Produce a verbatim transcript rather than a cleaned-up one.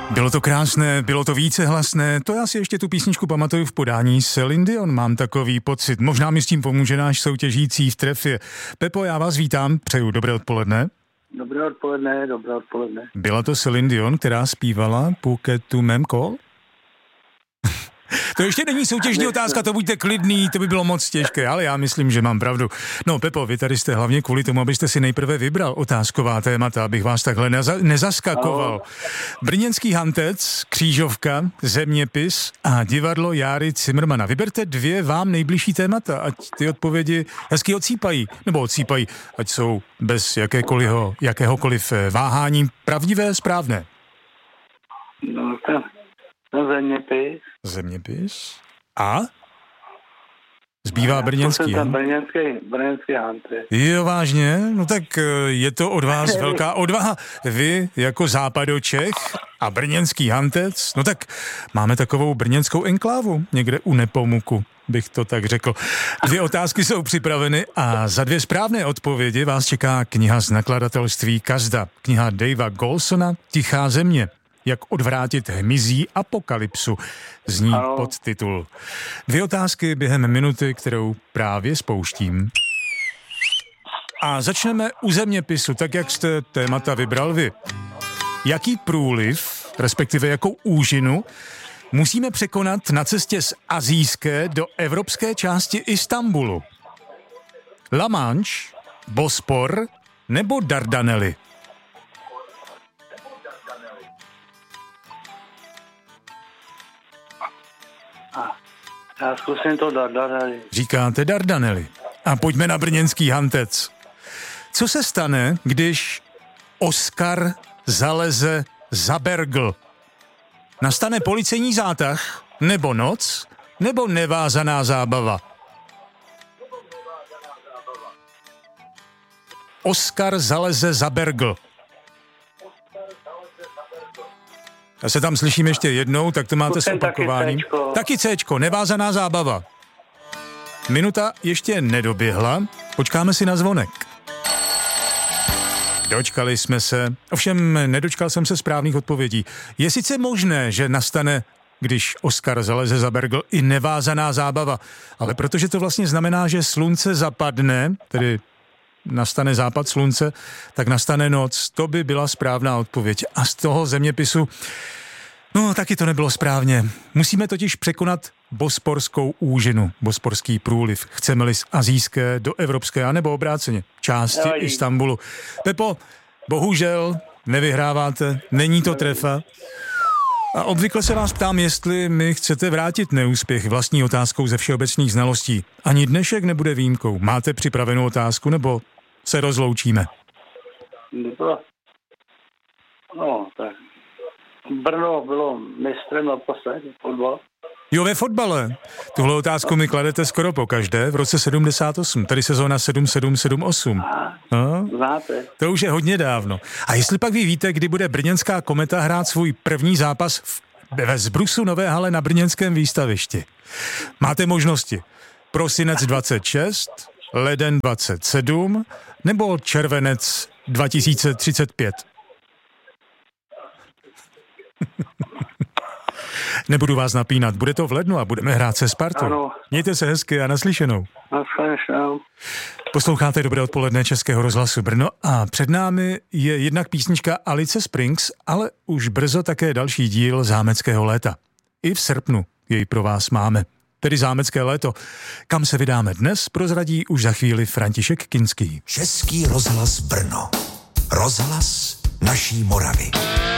Bylo to krásné, bylo to vícehlasné, to já si ještě tu písničku pamatuju v podání Celine Dion, mám takový pocit. Možná mi s tím pomůže náš soutěžící v trefě. Pepo, já vás vítám, přeju dobré odpoledne. Dobré odpoledne, dobré odpoledne. Byla to Celine Dion, která zpívala Phuket to mém call? To ještě není soutěžní otázka, to buďte klidný, to by bylo moc těžké, ale já myslím, že mám pravdu. No Pepo, vy tady jste hlavně kvůli tomu, abyste si nejprve vybral otázková témata, abych vás takhle neza- nezaskakoval. Brněnský hantec, křížovka, zeměpis a divadlo Járy Cimrmana. Vyberte dvě vám nejbližší témata, ať ty odpovědi hezky ocípají, nebo ocípají, ať jsou bez jakékoliv, jakéhokoliv váhání pravdivé, správné. No to... No zeměpis. Zeměpis. A? Zbývá brněnský, já, brněnský, brněnský hantec. Jo, vážně? No tak je to od vás velká odvaha. Vy jako západočech a brněnský hantec, no tak máme takovou brněnskou enklávu někde u Nepomuku, bych to tak řekl. Dvě otázky jsou připraveny a za dvě správné odpovědi vás čeká kniha z nakladatelství Kazda. Kniha Davea Golsona Tichá země. Jak odvrátit hmyzí apokalypsu, zní ano. Podtitul. Dvě otázky během minuty, kterou právě spouštím. A začneme u zeměpisu, tak jak jste témata vybral vy. Jaký průliv, respektive jakou úžinu, musíme překonat na cestě z asijské do evropské části Istanbulu? La Manche, Bospor nebo Dardanely? Já zkusím to Dardanely. Říkáte Dardanely. A pojďme na brněnský hantec. Co se stane, když Oskar zaleze za bergl? Nastane policejní zátah, nebo noc, nebo nevázaná zábava? Oskar zaleze za bergl. Já se tam slyším ještě jednou, tak to máte s opakováním. Taky, taky Céčko, nevázaná zábava. Minuta ještě nedoběhla, počkáme si na zvonek. Dočkali jsme se, ovšem nedočkal jsem se správných odpovědí. Je sice možné, že nastane, když Oskar zaleze za bergl, i nevázaná zábava, ale protože to vlastně znamená, že slunce zapadne, tedy nastane západ slunce, tak nastane noc. To by byla správná odpověď. A z toho zeměpisu, no taky to nebylo správně. Musíme totiž překonat bosporskou úžinu, bosporský průliv. Chceme-li z asijské do evropské, anebo obráceně, části Aj. Istanbulu. Pepo, bohužel nevyhráváte, není to trefa. A obvykle se vás ptám, jestli mi chcete vrátit neúspěch vlastní otázkou ze všeobecných znalostí. Ani dnešek nebude výjimkou. Máte připravenou otázku, nebo se rozloučíme? No, tak. Brno bylo mistrem naposledy fotbal. Jo, ve fotbale. Tuhle otázku mi kladete skoro pokaždé v roce sedmdesát osm, tedy sezóna sedm sedm sedm osm. No, znáte. To už je hodně dávno. A jestli pak vy víte, kdy bude brněnská Kometa hrát svůj první zápas v, ve Zbrusu Nové hale na brněnském výstavišti? Máte možnosti. Prosinec dvacet šest, leden dvacet sedm nebo červenec dva tisíce třicet pět. Nebudu vás napínat, bude to v lednu a budeme hrát se Spartou. Ano. Mějte se hezky a naslyšenou. Naslyšenou. Posloucháte Dobré odpoledne Českého rozhlasu Brno a před námi je jednak písnička Alice Springs, ale už brzo také další díl Zámeckého léta. I v srpnu jej pro vás máme. Tedy Zámecké léto. Kam se vydáme dnes, prozradí už za chvíli František Kinský. Český rozhlas Brno. Rozhlas naší Moravy.